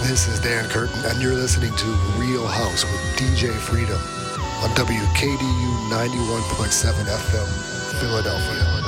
This is Dan Curtin, and you're listening to Real House with DJ Freedom on WKDU 91.7 FM, Philadelphia.